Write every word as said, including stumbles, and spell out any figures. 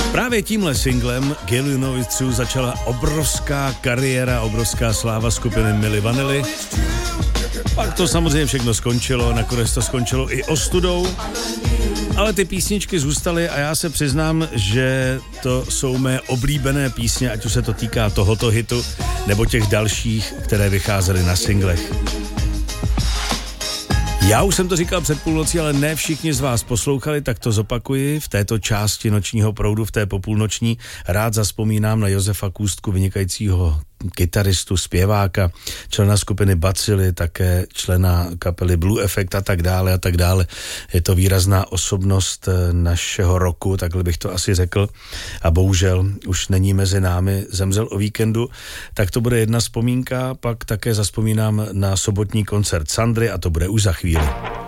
Právě tímhle singlem Girl You Know It's True začala obrovská kariéra, obrovská sláva skupiny Milli Vanilli. Pak to samozřejmě všechno skončilo, nakonec to skončilo i ostudou, ale ty písničky zůstaly a já se přiznám, že to jsou mé oblíbené písně, ať už se to týká tohoto hitu, nebo těch dalších, které vycházely na singlech. Já už jsem to říkal před půlnocí, ale ne všichni z vás poslouchali, tak to zopakuji. V této části Nočního proudu, v té popůlnoční, rád zazpomínám na Josefa Kůstku, vynikajícího kytaristu, zpěváka, člena skupiny Bacily, také člena kapely Blue Effect a tak dále a tak dále. Je to výrazná osobnost našeho roku, takhle bych to asi řekl. A bohužel už není mezi námi, zemřel o víkendu. Tak to bude jedna vzpomínka, pak také zazpomínám na sobotní koncert Sandry a to bude už za chvíli.